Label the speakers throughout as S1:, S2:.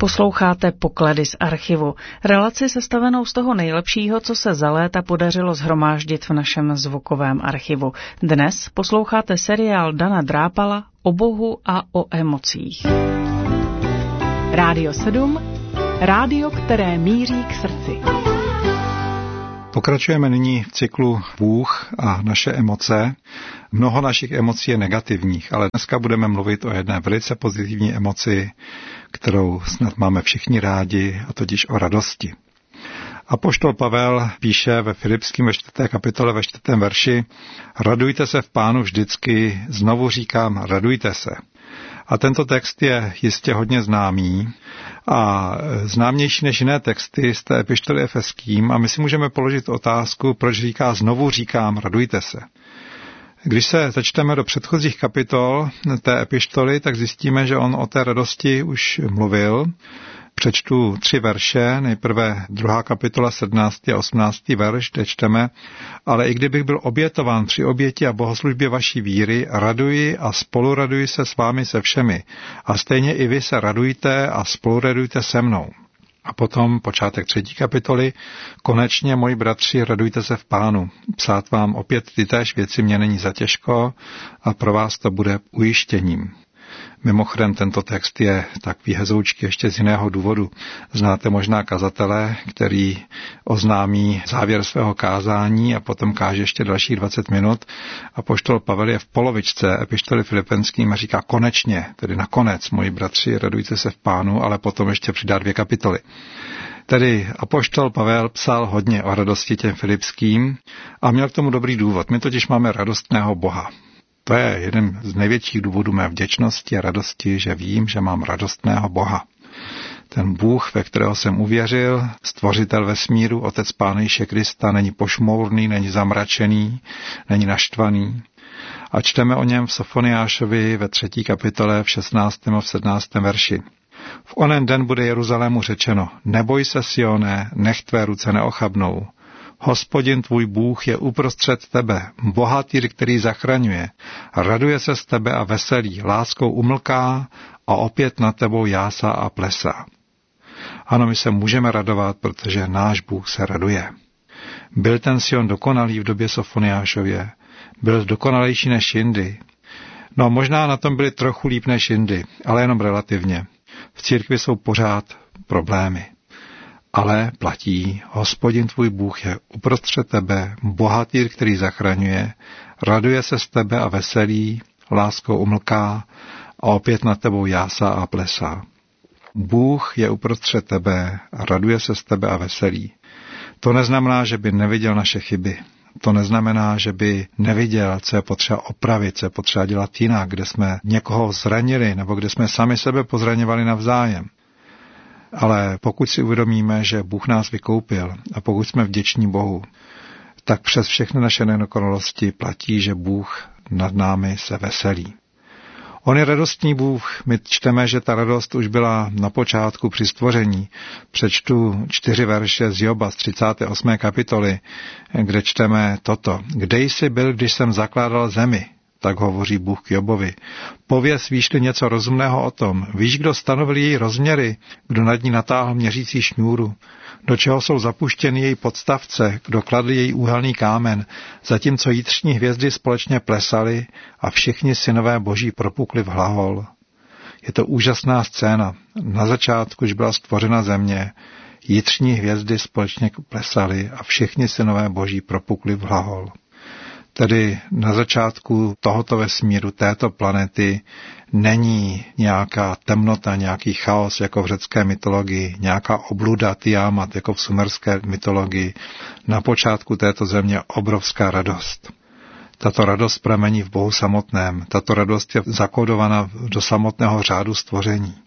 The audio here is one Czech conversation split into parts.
S1: Posloucháte Poklady z archivu. Relaci sestavenou z toho nejlepšího, co se za léta podařilo shromáždit v našem zvukovém archivu. Dnes posloucháte seriál Dana Drápala o Bohu a o emocích.
S2: Rádio 7, rádio, které míří k srdci.
S3: Pokračujeme nyní v cyklu Bůh a naše emoce. Mnoho našich emocí je negativních, ale dneska budeme mluvit o jedné velice pozitivní emoci, kterou snad máme všichni rádi, a totiž o radosti. Apoštol Pavel píše ve Filipským ve 4. kapitole ve 4. verši: Radujte se v Pánu vždycky, znovu říkám, radujte se. A tento text je jistě hodně známý a známější než jiné texty z té epištoly Efeským, a my si můžeme položit otázku, proč říká znovu říkám, radujte se. Když se začteme do předchozích kapitol té epištoly, tak zjistíme, že on o té radosti už mluvil. Přečtu 3 verše, nejprve 2. kapitola 17. a 18. verš, kde čteme: Ale i kdybych byl obětován při oběti a bohoslužbě vaší víry, raduji a spoluraduji se s vámi se všemi. A stejně i vy se radujte a spoluradujte se mnou. A potom počátek 3. kapitoly: Konečně, moji bratři, radujte se v Pánu. Psát vám opět tytéž věci mě není zatěžko a pro vás to bude ujištěním. Mimochodem, tento text je takový hezoučky ještě z jiného důvodu. Znáte možná kazatele, který oznámí závěr svého kázání a potom káže ještě dalších 20 minut. Apoštol Pavel je v polovičce epištoly Filipenským a říká konečně, tedy nakonec, moji bratři, radujte se v Pánu, ale potom ještě přidá 2 kapitoly. Tedy apoštol Pavel psal hodně o radosti těm Filipským a měl k tomu dobrý důvod. My totiž máme radostného Boha. To je jeden z největších důvodů mé vděčnosti a radosti, že vím, že mám radostného Boha. Ten Bůh, ve kterého jsem uvěřil, stvořitel vesmíru, Otec Pána Ježíše Krista, není pošmourný, není zamračený, není naštvaný. A čteme o něm v Sofoniášovi ve 3. kapitole v 16. a v 17. verši. V onen den bude Jeruzalému řečeno: Neboj se, Sione, nech tvé ruce neochabnou. Hospodin tvůj Bůh je uprostřed tebe, bohatýr, který zachraňuje. Raduje se z tebe a veselí, láskou umlká a opět nad tebou jásá a plesá. Ano, my se můžeme radovat, protože náš Bůh se raduje. Byl ten Sion dokonalý v době Sofoniášově, byl dokonalejší než jindy. No, možná na tom byli trochu líp než jindy, ale jenom relativně. V církvi jsou pořád problémy. Ale platí, Hospodin tvůj Bůh je uprostřed tebe, bohatýr, který zachraňuje, raduje se z tebe a veselí, láskou umlká a opět nad tebou jásá a plesá. Bůh je uprostřed tebe, raduje se z tebe a veselí. To neznamená, že by neviděl naše chyby. To neznamená, že by neviděl, co je potřeba opravit, co je potřeba dělat jinak, kde jsme někoho zranili nebo kde jsme sami sebe pozraňovali navzájem. Ale pokud si uvědomíme, že Bůh nás vykoupil a pokud jsme vděční Bohu, tak přes všechny naše nedokonalosti platí, že Bůh nad námi se veselí. On je radostný Bůh. My čteme, že ta radost už byla na počátku při stvoření. Přečtu 4 verše z Joba z 38. kapitoly, kde čteme toto. Kde jsi byl, když jsem zakládal zemi? Tak hovoří Bůh k Jobovi. Pověz, víš-li něco rozumného o tom? Víš, kdo stanovil její rozměry? Kdo nad ní natáhl měřící šňůru? Do čeho jsou zapuštěny její podstavce? Kdo kladl její úhelný kámen? Zatímco jitřní hvězdy společně plesaly a všichni synové boží propukli v hlahol. Je to úžasná scéna. Na začátku, když byla stvořena země, jitřní hvězdy společně plesaly a všichni synové boží propukli v hlahol. Tedy na začátku tohoto vesmíru, této planety, není nějaká temnota, nějaký chaos jako v řecké mytologii, nějaká obluda, Tiamat jako v sumerské mytologii. Na počátku této země obrovská radost. Tato radost pramení v Bohu samotném. Tato radost je zakódovaná do samotného řádu stvoření.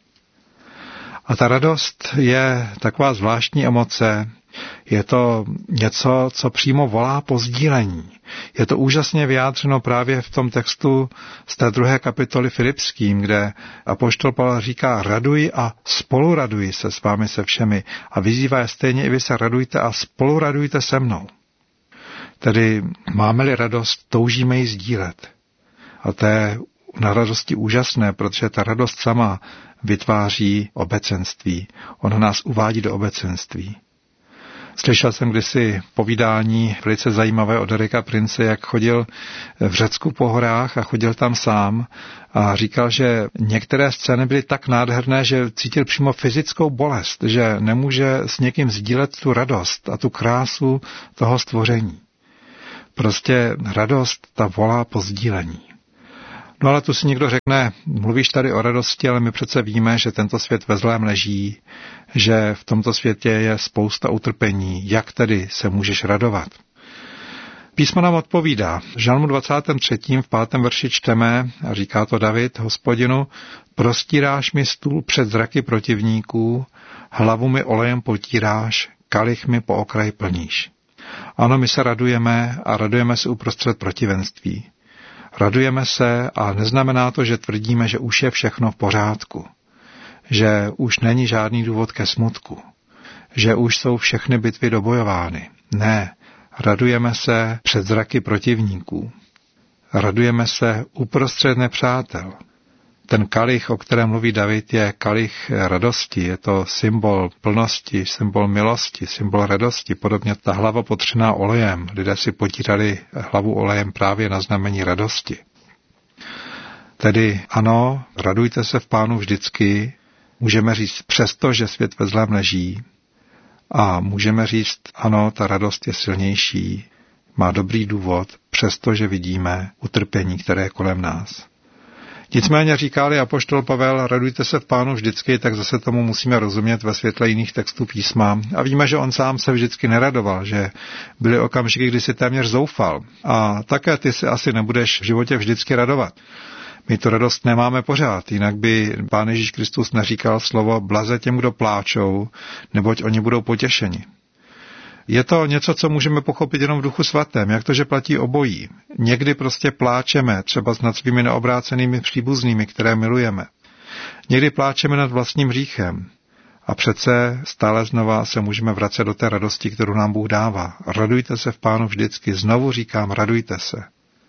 S3: A ta radost je taková zvláštní emoce. Je to něco, co přímo volá po sdílení. Je to úžasně vyjádřeno právě v tom textu z té 2. kapitoly Filipským, kde apoštol Pavel říká: raduji a spoluraduji se s vámi se všemi. A vyzývá je stejně i vy se radujte a spoluradujte se mnou. Tedy máme-li radost, toužíme ji sdílet. A to je na radosti úžasné, protože ta radost sama vytváří obecenství. Ona nás uvádí do obecenství. Slyšel jsem kdysi povídání velice zajímavé od Erika Prince, jak chodil v Řecku po horách a chodil tam sám a říkal, že některé scény byly tak nádherné, že cítil přímo fyzickou bolest, že nemůže s někým sdílet tu radost a tu krásu toho stvoření. Prostě radost, ta volá po sdílení. No ale tu si někdo řekne, mluvíš tady o radosti, ale my přece víme, že tento svět ve zlém leží, že v tomto světě je spousta utrpení. Jak tedy se můžeš radovat? Písmo nám odpovídá. V Žalmu 23. v 5. verši čteme, a říká to David, Hospodinu, prostíráš mi stůl před zraky protivníků, hlavu mi olejem potíráš, kalich mi po okraj plníš. Ano, my se radujeme a radujeme se uprostřed protivenství. Radujeme se a neznamená to, že tvrdíme, že už je všechno v pořádku, že už není žádný důvod ke smutku, že už jsou všechny bitvy dobojovány. Ne, radujeme se před zraky protivníků. Radujeme se uprostřed nepřátel. Ten kalich, o kterém mluví David, je kalich radosti, je to symbol plnosti, symbol milosti, symbol radosti, podobně ta hlava potřená olejem. Lidé si potírali hlavu olejem právě na znamení radosti. Tedy ano, radujte se v Pánu vždycky, můžeme říct přesto, že svět ve zlém leží, a můžeme říct ano, ta radost je silnější, má dobrý důvod, přestože vidíme utrpení, které je kolem nás. Nicméně říká-li apoštol Pavel, radujte se v Pánu vždycky, tak zase tomu musíme rozumět ve světle jiných textů písma. A víme, že on sám se vždycky neradoval, že byly okamžiky, kdy si téměř zoufal. A také ty se asi nebudeš v životě vždycky radovat. My tu radost nemáme pořád, jinak by Pán Ježíš Kristus neříkal slovo blaze těm, kdo pláčou, neboť oni budou potěšeni. Je to něco, co můžeme pochopit jenom v Duchu Svatém, jak to, že platí obojí. Někdy prostě pláčeme, třeba nad svými neobrácenými příbuznými, které milujeme. Někdy pláčeme nad vlastním hříchem. A přece stále znova se můžeme vracet do té radosti, kterou nám Bůh dává. Radujte se v Pánu vždycky. Znovu říkám, radujte se.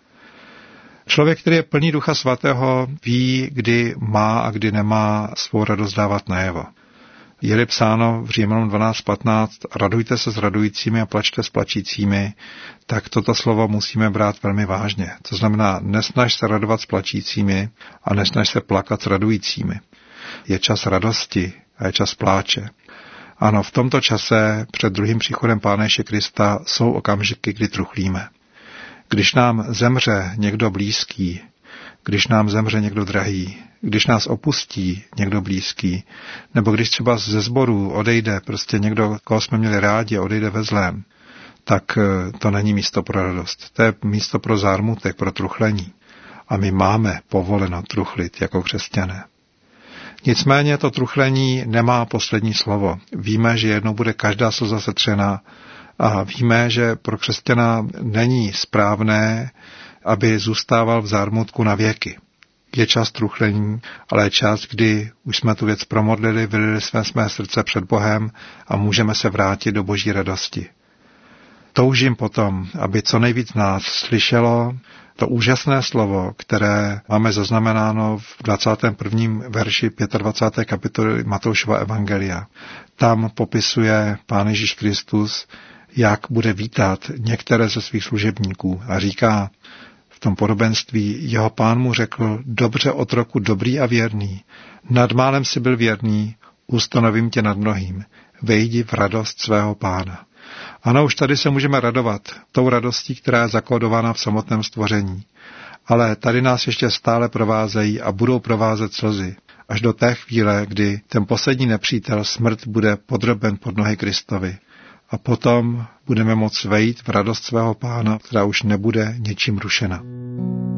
S3: Člověk, který je plný Ducha Svatého, ví, kdy má a kdy nemá svou radost dávat najevo. Je-li psáno v Římanům 12.15, radujte se s radujícími a plačte s plačícími, tak toto slovo musíme brát velmi vážně. To znamená, nesnaž se radovat s plačícími a nesnaž se plakat s radujícími. Je čas radosti a je čas pláče. Ano, v tomto čase před druhým příchodem Pána Ježíše Krista jsou okamžiky, kdy truchlíme. Když nám zemře někdo blízký, když nám zemře někdo drahý, když nás opustí někdo blízký, nebo když třeba ze sboru odejde prostě někdo, koho jsme měli rádi, odejde ve zlém, tak to není místo pro radost. To je místo pro zármutek, pro truchlení. A my máme povoleno truchlit jako křesťané. Nicméně to truchlení nemá poslední slovo. Víme, že jednou bude každá slza setřena a víme, že pro křesťana není správné, aby zůstával v zármutku na věky. Je čas truchlení, ale je čas, kdy už jsme tu věc promodlili, vylili jsme své srdce před Bohem a můžeme se vrátit do Boží radosti. Toužím potom, aby co nejvíc nás slyšelo to úžasné slovo, které máme zaznamenáno v 21. verši 25. kapitoly Matoušova evangelia. Tam popisuje Pán Ježíš Kristus, jak bude vítat některé ze svých služebníků a říká v tom podobenství, jeho Pán mu řekl, dobře otroku, dobrý a věrný, nad málem si byl věrný, ustanovím tě nad mnohým, vejdi v radost svého Pána. Ano, už tady se můžeme radovat tou radostí, která je zakódována v samotném stvoření. Ale tady nás ještě stále provázejí a budou provázet slzy. Až do té chvíle, kdy ten poslední nepřítel smrt bude podroben pod nohy Kristovi. A potom budeme moct vejít v radost svého Pána, která už nebude ničím rušena.